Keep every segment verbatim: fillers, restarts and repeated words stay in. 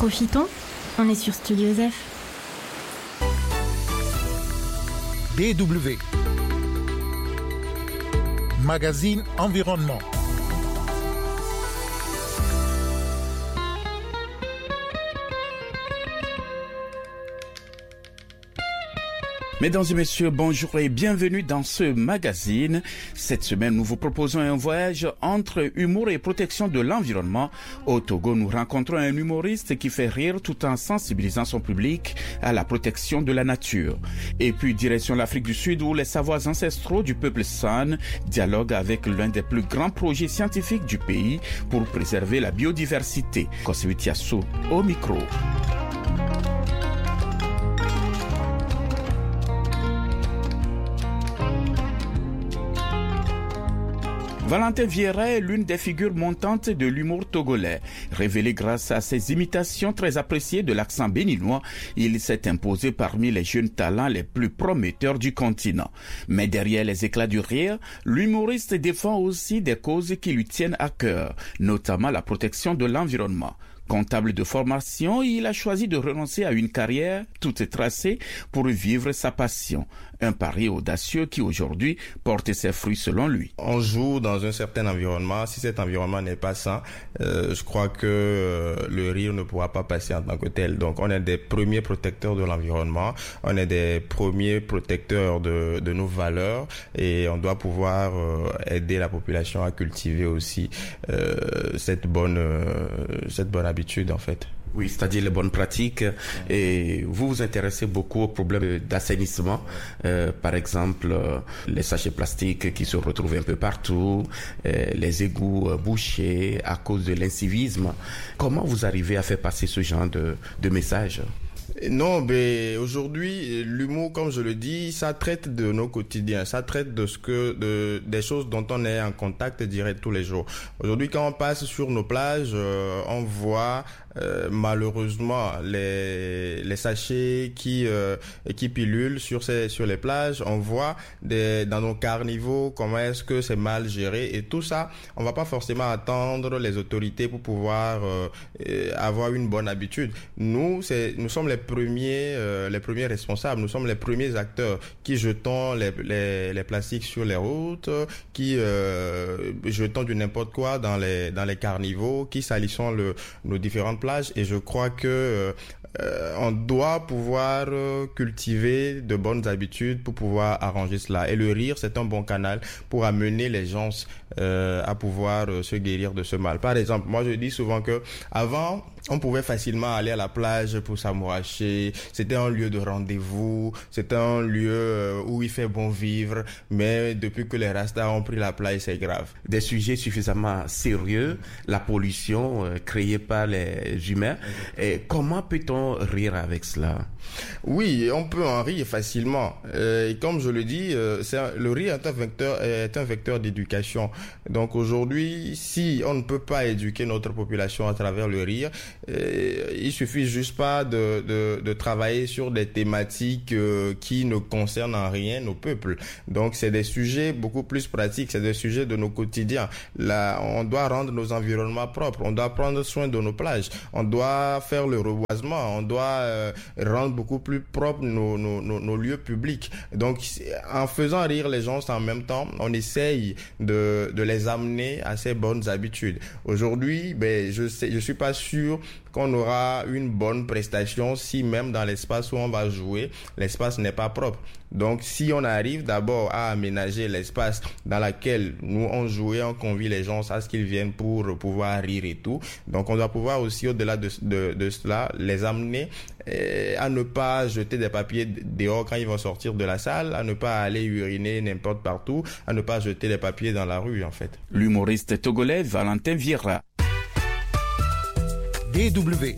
Profitons, on est sur Studio Zef. D W Magazine Environnement. Mesdames et messieurs, bonjour et bienvenue dans ce magazine. Cette semaine, nous vous proposons un voyage entre humour et protection de l'environnement. Au Togo, nous rencontrons un humoriste qui fait rire tout en sensibilisant son public à la protection de la nature. Et puis, direction l'Afrique du Sud où les savoirs ancestraux du peuple San dialoguent avec l'un des plus grands projets scientifiques du pays pour préserver la biodiversité. Kosewit Yassou au micro. Valentin Vieira est l'une des figures montantes de l'humour togolais. Révélé grâce à ses imitations très appréciées de l'accent béninois, il s'est imposé parmi les jeunes talents les plus prometteurs du continent. Mais derrière les éclats du rire, l'humoriste défend aussi des causes qui lui tiennent à cœur, notamment la protection de l'environnement. Comptable de formation, il a choisi de renoncer à une carrière toute tracée pour vivre sa passion. Un pari audacieux qui aujourd'hui porte ses fruits selon lui. On joue dans un certain environnement. Si cet environnement n'est pas sain, euh, je crois que euh, le rire ne pourra pas passer en tant que tel. Donc on est des premiers protecteurs de l'environnement, on est des premiers protecteurs de, de nos valeurs et on doit pouvoir euh, aider la population à cultiver aussi euh, cette bonne, euh, cette bonne habitude en fait. Oui, c'est-à-dire les bonnes pratiques. Et vous vous intéressez beaucoup aux problèmes d'assainissement. Euh, par exemple, euh, les sachets plastiques qui se retrouvent un peu partout, euh, les égouts euh, bouchés à cause de l'incivisme. Comment vous arrivez à faire passer ce genre de, de message ? Non, mais aujourd'hui, l'humour, comme je le dis, ça traite de nos quotidiens, ça traite de ce que, de, des choses dont on est en contact direct tous les jours. Aujourd'hui, quand on passe sur nos plages, euh, on voit euh, malheureusement les les sachets qui euh, qui pilulent sur ces sur les plages. On voit des, dans nos carnivaux comment est-ce que c'est mal géré et tout ça. On va pas forcément attendre les autorités pour pouvoir euh, avoir une bonne habitude. Nous, c'est nous sommes les premiers euh, les premiers responsables, nous sommes les premiers acteurs qui jetons les les, les plastiques sur les routes, qui euh, jetons du n'importe quoi dans les dans les carnivaux, qui salissons le nos différentes plages. Et je crois que euh, on doit pouvoir euh, cultiver de bonnes habitudes pour pouvoir arranger cela. Et le rire, c'est un bon canal pour amener les gens euh, à pouvoir euh, se guérir de ce mal. Par exemple, moi je dis souvent que avant on pouvait facilement aller à la plage pour s'amouracher. C'était un lieu de rendez-vous. C'était un lieu où il fait bon vivre. Mais depuis que les Rastas ont pris la plage, c'est grave. Des sujets suffisamment sérieux, la pollution euh, créée par les humains. Et comment peut-on rire avec cela ? Oui, on peut en rire facilement. Euh, et comme je le dis, euh, c'est un, le rire est un vecteur, est un vecteur d'éducation. Donc aujourd'hui, si on ne peut pas éduquer notre population à travers le rire, Euh, il suffit juste pas de, de, de travailler sur des thématiques euh, qui ne concernent en rien nos peuples. Donc c'est des sujets beaucoup plus pratiques, c'est des sujets de nos quotidiens. Là, on doit rendre nos environnements propres, on doit prendre soin de nos plages, on doit faire le reboisement, on doit euh, rendre beaucoup plus propres nos, nos, nos, nos lieux publics. Donc en faisant rire les gens en même temps, on essaye de, de les amener à ces bonnes habitudes. Aujourd'hui, ben, je sais, je suis pas sûr qu'on aura une bonne prestation si même dans l'espace où on va jouer, l'espace n'est pas propre. Donc si on arrive d'abord à aménager l'espace dans lequel nous on jouait, on convie les gens à ce qu'ils viennent pour pouvoir rire et tout. Donc on doit pouvoir aussi au-delà de, de, de cela les amener euh, à ne pas jeter des papiers dehors quand ils vont sortir de la salle, à ne pas aller uriner n'importe partout, à ne pas jeter les papiers dans la rue en fait. L'humoriste togolais Valentin Vieira. D W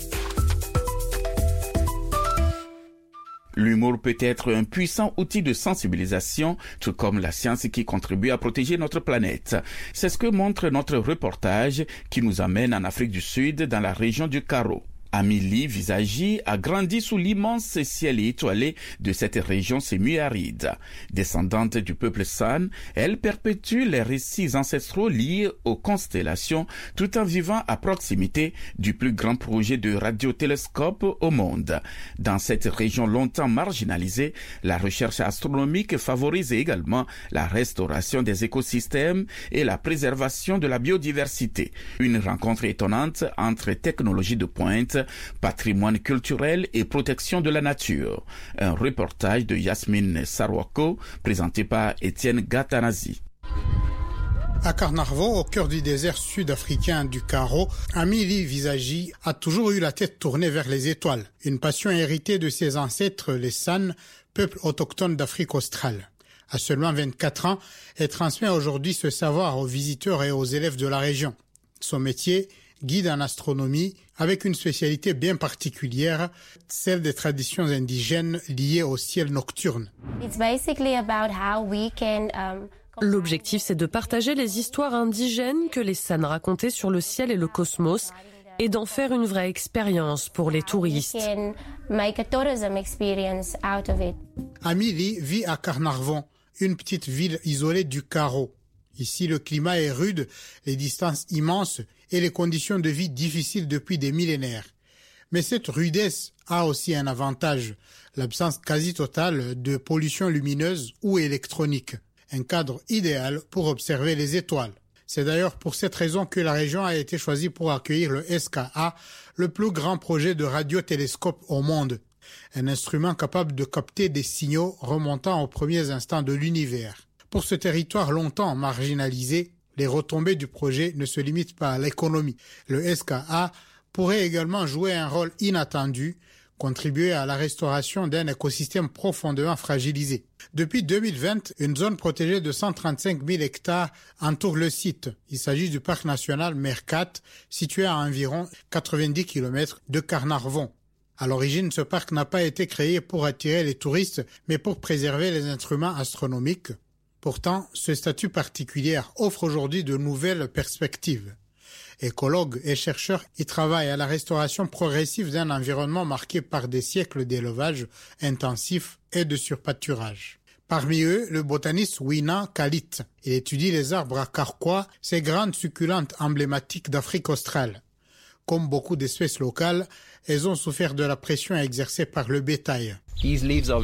L'humour peut être un puissant outil de sensibilisation, tout comme la science qui contribue à protéger notre planète. C'est ce que montre notre reportage qui nous amène en Afrique du Sud, dans la région du Karo. Amélie Visagi a grandi sous l'immense ciel étoilé de cette région semi-aride. Descendante du peuple San, elle perpétue les récits ancestraux liés aux constellations tout en vivant à proximité du plus grand projet de radiotélescope au monde. Dans cette région longtemps marginalisée, la recherche astronomique favorise également la restauration des écosystèmes et la préservation de la biodiversité. Une rencontre étonnante entre technologie de pointe, patrimoine culturel et protection de la nature. Un reportage de Yasmine Sarwako, présenté par Étienne Gatanazi. À Carnarvon, au cœur du désert sud-africain du Karoo, Amélie Visagi a toujours eu la tête tournée vers les étoiles. Une passion héritée de ses ancêtres, les San, peuple autochtone d'Afrique australe. À seulement vingt-quatre ans, elle transmet aujourd'hui ce savoir aux visiteurs et aux élèves de la région. Son métier, guide en astronomie, avec une spécialité bien particulière, celle des traditions indigènes liées au ciel nocturne. It's basically about how we can, um... L'objectif, c'est de partager les histoires indigènes que les San racontaient sur le ciel et le cosmos et d'en faire une vraie expérience pour les touristes. Amélie vit à Carnarvon, une petite ville isolée du Karoo. Ici, le climat est rude, les distances immenses et les conditions de vie difficiles depuis des millénaires. Mais cette rudesse a aussi un avantage, l'absence quasi totale de pollution lumineuse ou électronique. Un cadre idéal pour observer les étoiles. C'est d'ailleurs pour cette raison que la région a été choisie pour accueillir le S K A, le plus grand projet de radiotélescope au monde. Un instrument capable de capter des signaux remontant aux premiers instants de l'univers. Pour ce territoire longtemps marginalisé, les retombées du projet ne se limitent pas à l'économie. Le S K A pourrait également jouer un rôle inattendu, contribuer à la restauration d'un écosystème profondément fragilisé. Depuis deux mille vingt, une zone protégée de cent trente-cinq mille hectares entoure le site. Il s'agit du parc national Mercat, situé à environ quatre-vingt-dix kilomètres de Carnarvon. À l'origine, ce parc n'a pas été créé pour attirer les touristes, mais pour préserver les instruments astronomiques. Pourtant, ce statut particulier offre aujourd'hui de nouvelles perspectives. Écologues et chercheurs y travaillent à la restauration progressive d'un environnement marqué par des siècles d'élevage intensif et de surpâturage. Parmi eux, le botaniste Wina Khalid. Il étudie les arbres à carquois, ces grandes succulentes emblématiques d'Afrique australe. Comme beaucoup d'espèces locales, elles ont souffert de la pression exercée par le bétail. Les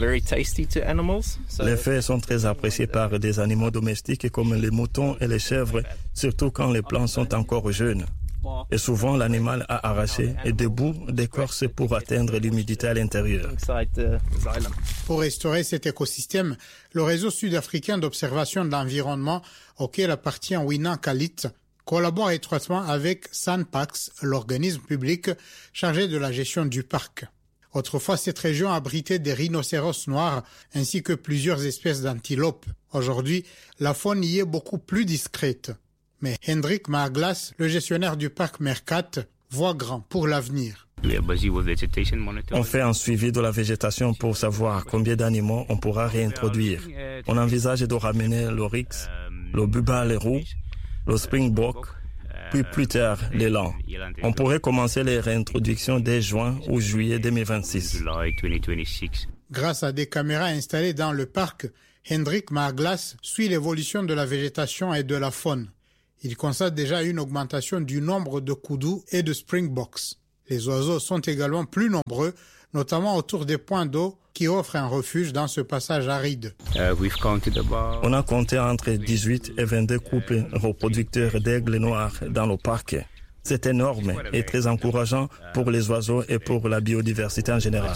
feuilles sont très appréciées par des animaux domestiques comme les moutons et les chèvres, surtout quand les plants sont encore jeunes. Et souvent, l'animal a arraché et debout d'écorce pour atteindre l'humidité à l'intérieur. Pour restaurer cet écosystème, le réseau sud-africain d'observation de l'environnement, auquel appartient Wina Khalid, collabore étroitement avec SANPAX, l'organisme public chargé de la gestion du parc. Autrefois, cette région abritait des rhinocéros noirs ainsi que plusieurs espèces d'antilopes. Aujourd'hui, la faune y est beaucoup plus discrète. Mais Hendrik Maaglas, le gestionnaire du parc Mercat, voit grand pour l'avenir. On fait un suivi de la végétation pour savoir combien d'animaux on pourra réintroduire. On envisage de ramener l'oryx, le bubale roux, le springbok, puis plus tard l'élan. On pourrait commencer les réintroductions dès juin ou juillet deux mille vingt-six. Grâce à des caméras installées dans le parc, Hendrik Maaglas suit l'évolution de la végétation et de la faune. Il constate déjà une augmentation du nombre de koudous et de springboks. Les oiseaux sont également plus nombreux, notamment autour des points d'eau qui offrent un refuge dans ce passage aride. On a compté entre dix-huit et vingt-deux couples reproducteurs d'aigles noirs dans le parc. C'est énorme et très encourageant pour les oiseaux et pour la biodiversité en général.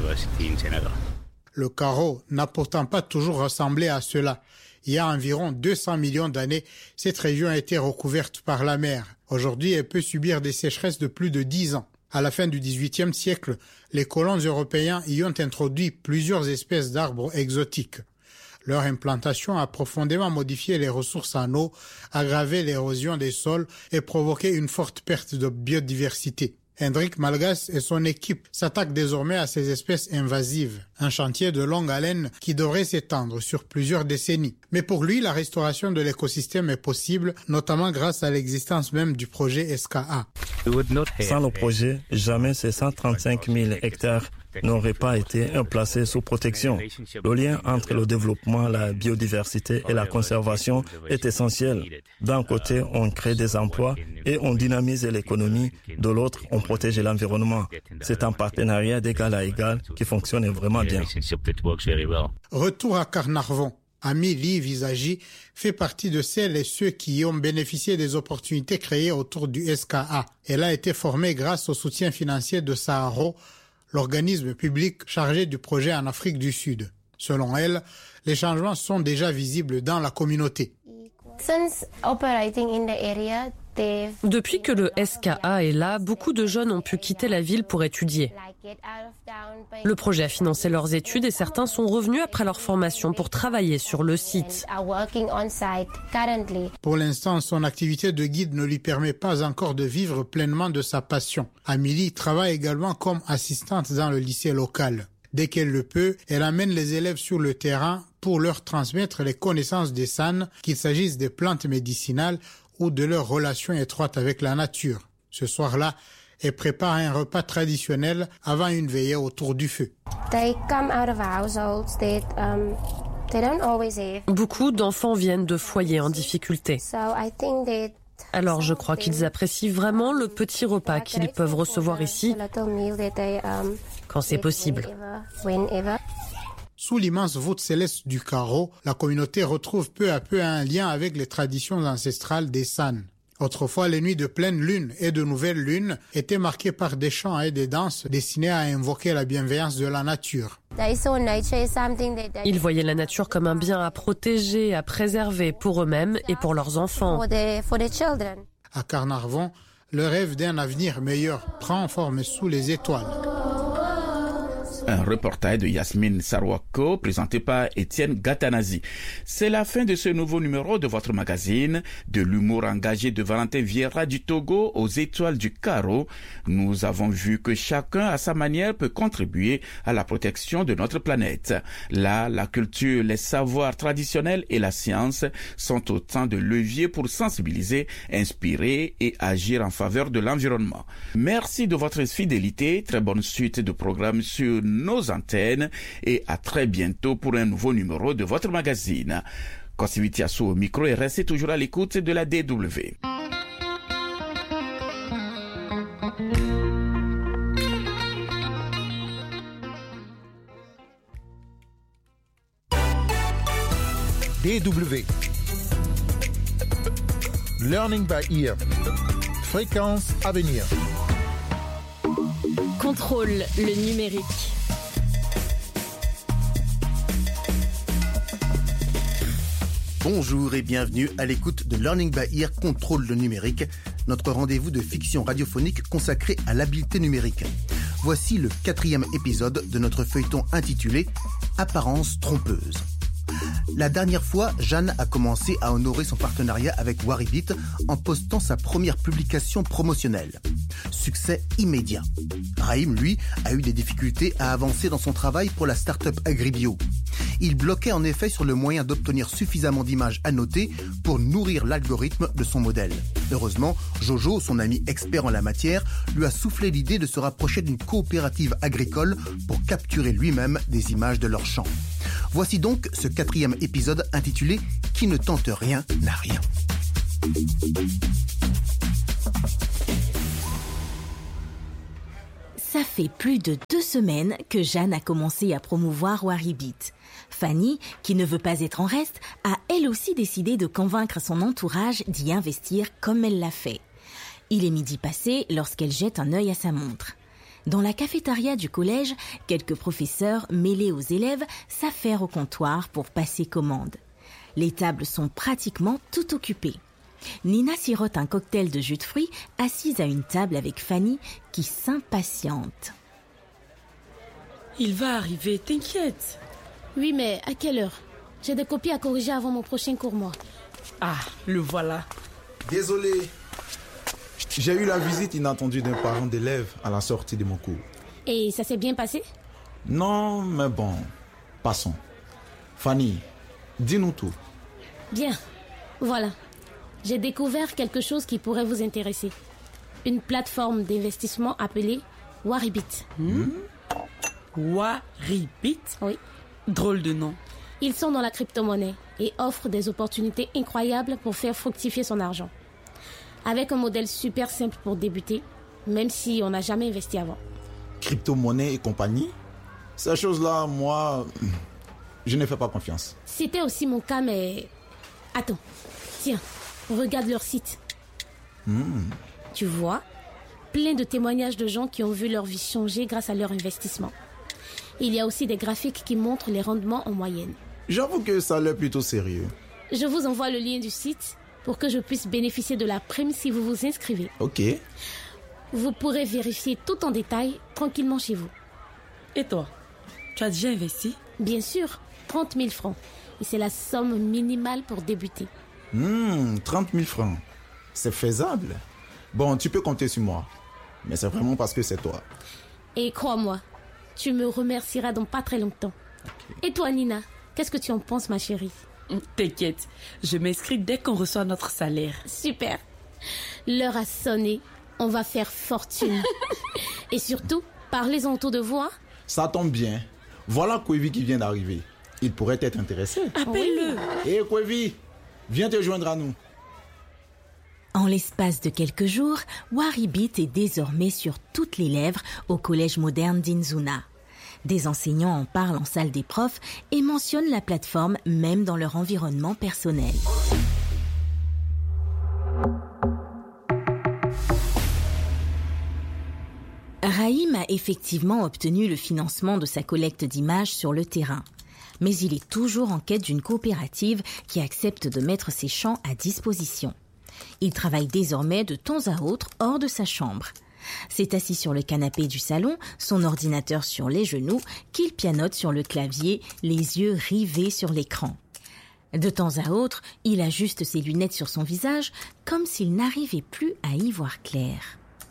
Le Karoo n'a pourtant pas toujours ressemblé à cela. Il y a environ deux cents millions d'années, cette région a été recouverte par la mer. Aujourd'hui, elle peut subir des sécheresses de plus de dix ans. À la fin du dix-huitième siècle, les colons européens y ont introduit plusieurs espèces d'arbres exotiques. Leur implantation a profondément modifié les ressources en eau, aggravé l'érosion des sols et provoqué une forte perte de biodiversité. Hendrik Maaglas et son équipe s'attaquent désormais à ces espèces invasives, un chantier de longue haleine qui devrait s'étendre sur plusieurs décennies. Mais pour lui, la restauration de l'écosystème est possible, notamment grâce à l'existence même du projet S K A. Sans le projet, jamais ces cent trente-cinq mille hectares n'auraient pas été placés sous protection. Le lien entre le développement, la biodiversité et la conservation est essentiel. D'un côté, on crée des emplois et on dynamise l'économie. De l'autre, on protège l'environnement. C'est un partenariat d'égal à égal qui fonctionne vraiment bien. Retour à Carnarvon. Amélie Visagi fait partie de celles et ceux qui ont bénéficié des opportunités créées autour du S K A. Elle a été formée grâce au soutien financier de Saharo, l'organisme public chargé du projet en Afrique du Sud. Selon elle, les changements sont déjà visibles dans la communauté. Since operating in the area, Depuis que le S K A est là, beaucoup de jeunes ont pu quitter la ville pour étudier. Le projet a financé leurs études et certains sont revenus après leur formation pour travailler sur le site. Pour l'instant, son activité de guide ne lui permet pas encore de vivre pleinement de sa passion. Amélie travaille également comme assistante dans le lycée local. Dès qu'elle le peut, elle amène les élèves sur le terrain pour leur transmettre les connaissances des San, qu'il s'agisse des plantes médicinales ou de leur relation étroite avec la nature. Ce soir-là, elle prépare un repas traditionnel avant une veillée autour du feu. Beaucoup d'enfants viennent de foyers en difficulté. Alors je crois qu'ils apprécient vraiment le petit repas qu'ils peuvent recevoir ici quand c'est possible. Sous l'immense voûte céleste du carreau, la communauté retrouve peu à peu un lien avec les traditions ancestrales des San. Autrefois, les nuits de pleine lune et de nouvelle lune étaient marquées par des chants et des danses destinés à invoquer la bienveillance de la nature. Ils voyaient la nature comme un bien à protéger, à préserver pour eux-mêmes et pour leurs enfants. À Carnarvon, le rêve d'un avenir meilleur prend forme sous les étoiles. Un reportage de Yasmine Sarwako présenté par Étienne Gatanazi. C'est la fin de ce nouveau numéro de votre magazine, de l'humour engagé de Valentin Vieira du Togo aux étoiles du carreau. Nous avons vu que chacun à sa manière peut contribuer à la protection de notre planète. Là, la culture, les savoirs traditionnels et la science sont autant de leviers pour sensibiliser, inspirer et agir en faveur de l'environnement. Merci de votre fidélité. Très bonne suite de programmes sur nos antennes et à très bientôt pour un nouveau numéro de votre magazine. Kosivitiasu au micro et restez toujours à l'écoute de la D W. D W. Learning by ear. Fréquence à venir. Contrôle le numérique. Bonjour et bienvenue à l'écoute de Learning by Ear Contrôle le numérique, notre rendez-vous de fiction radiophonique consacré à l'habileté numérique. Voici le quatrième épisode de notre feuilleton intitulé « Apparence trompeuse ». La dernière fois, Jeanne a commencé à honorer son partenariat avec Waribit en postant sa première publication promotionnelle. Succès immédiat. Raïm, lui, a eu des difficultés à avancer dans son travail pour la start-up Agribio. Il bloquait en effet sur le moyen d'obtenir suffisamment d'images annotées pour nourrir l'algorithme de son modèle. Heureusement, Jojo, son ami expert en la matière, lui a soufflé l'idée de se rapprocher d'une coopérative agricole pour capturer lui-même des images de leurs champs. Voici donc ce quatrième épisode intitulé « Qui ne tente rien n'a rien ». Ça fait plus de deux semaines que Jeanne a commencé à promouvoir Waribit. Fanny, qui ne veut pas être en reste, a elle aussi décidé de convaincre son entourage d'y investir comme elle l'a fait. Il est midi passé lorsqu'elle jette un œil à sa montre. Dans la cafétéria du collège, quelques professeurs mêlés aux élèves s'affairent au comptoir pour passer commande. Les tables sont pratiquement toutes occupées. Nina sirote un cocktail de jus de fruits, assise à une table avec Fanny qui s'impatiente. Il va arriver, t'inquiète. Oui, mais à quelle heure? J'ai des copies à corriger avant mon prochain cours, moi. Ah, le voilà. Désolé. J'ai eu la visite inattendue d'un parent d'élève à la sortie de mon cours. Et ça s'est bien passé? Non, mais bon, passons. Fanny, dis-nous tout. Bien, voilà. J'ai découvert quelque chose qui pourrait vous intéresser. Une plateforme d'investissement appelée Waribit. Hmm? Waribit? Oui. Drôle de nom. Ils sont dans la crypto-monnaie et offrent des opportunités incroyables pour faire fructifier son argent. Avec un modèle super simple pour débuter, même si on n'a jamais investi avant. Crypto-monnaie et compagnie? Ces choses-là, moi, je ne fais pas confiance. C'était aussi mon cas, mais... Attends, tiens, regarde leur site. Mmh. Tu vois, plein de témoignages de gens qui ont vu leur vie changer grâce à leur investissement. Il y a aussi des graphiques qui montrent les rendements en moyenne. J'avoue que ça a l'air plutôt sérieux. Je vous envoie le lien du site pour que je puisse bénéficier de la prime si vous vous inscrivez. Ok. Vous pourrez vérifier tout en détail tranquillement chez vous. Et toi, tu as déjà investi? Bien sûr, trente mille francs. Et c'est la somme minimale pour débuter. Mmh, trente mille francs. C'est faisable. Bon, tu peux compter sur moi. Mais c'est vraiment parce que c'est toi. Et crois-moi, tu me remercieras dans pas très longtemps. Okay. Et toi, Nina, qu'est-ce que tu en penses, ma chérie? T'inquiète, je m'inscris dès qu'on reçoit notre salaire. Super. L'heure a sonné. On va faire fortune. Et surtout, parlez-en autour de vous. Hein? Ça tombe bien. Voilà Kwevi qui vient d'arriver. Il pourrait être intéressé. Appelle-le. Hé, hey, Kwevi, viens te joindre à nous. En l'espace de quelques jours, Waribit est désormais sur toutes les lèvres au collège moderne d'Inzuna. Des enseignants en parlent en salle des profs et mentionnent la plateforme même dans leur environnement personnel. Raïm a effectivement obtenu le financement de sa collecte d'images sur le terrain. Mais il est toujours en quête d'une coopérative qui accepte de mettre ses champs à disposition. Il travaille désormais de temps à autre hors de sa chambre. C'est assis sur le canapé du salon, son ordinateur sur les genoux, qu'il pianote sur le clavier, les yeux rivés sur l'écran. De temps à autre, il ajuste ses lunettes sur son visage, comme s'il n'arrivait plus à y voir clair.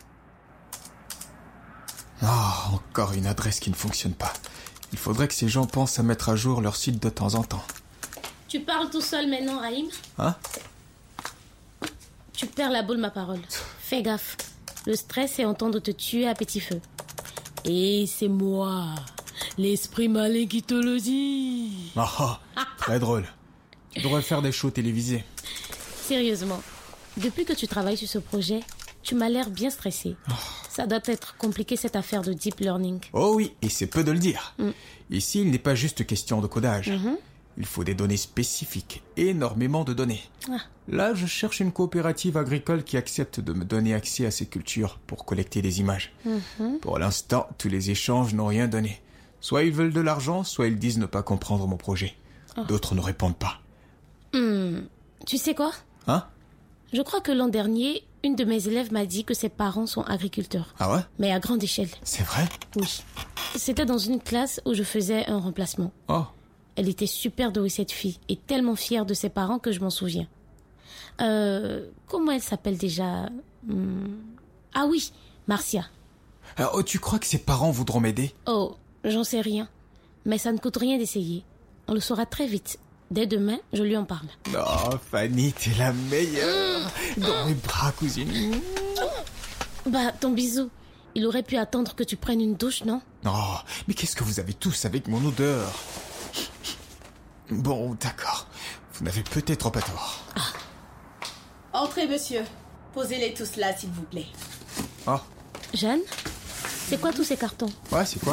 Ah, oh, encore une adresse qui ne fonctionne pas. Il faudrait que ces gens pensent à mettre à jour leur site de temps en temps. Tu parles tout seul maintenant, Raïm? Hein? Tu perds la boule, ma parole. Fais gaffe. Le stress est en train de te tuer à petit feu. Et c'est moi, l'esprit malin qui te le dit. Ah, ah, très drôle. Tu devrais faire des shows télévisés. Sérieusement, depuis que tu travailles sur ce projet, tu m'as l'air bien stressé. Oh. Ça doit être compliqué cette affaire de deep learning. Oh oui, et c'est peu de le dire. Mm. Ici, il n'est pas juste question de codage. Mm-hmm. Il faut des données spécifiques, énormément de données. Ah. Là, je cherche une coopérative agricole qui accepte de me donner accès à ces cultures pour collecter des images. Mm-hmm. Pour l'instant, tous les échanges n'ont rien donné. Soit ils veulent de l'argent, soit ils disent ne pas comprendre mon projet. Oh. D'autres ne répondent pas. Mm. Tu sais quoi? Hein? Je crois que l'an dernier, une de mes élèves m'a dit que ses parents sont agriculteurs. Ah ouais? Mais à grande échelle. C'est vrai? Oui. C'était dans une classe où je faisais un remplacement. Oh. Elle était super douée, cette fille, et tellement fière de ses parents que je m'en souviens. Euh, comment elle s'appelle déjà? hum... Ah oui, Marcia. Alors, oh, tu crois que ses parents voudront m'aider? Oh, j'en sais rien. Mais ça ne coûte rien d'essayer. On le saura très vite. Dès demain, je lui en parle. Oh, Fanny, t'es la meilleure. Mmh. Dans mes bras, cousine. Bah, ton bisou. Il aurait pu attendre que tu prennes une douche, non? Oh, mais qu'est-ce que vous avez tous avec mon odeur? Bon, d'accord. Vous n'avez peut-être pas tort. Ah. Entrez, monsieur. Posez-les tous là, s'il vous plaît. Oh. Jeanne, c'est quoi tous ces cartons? Ouais, c'est quoi?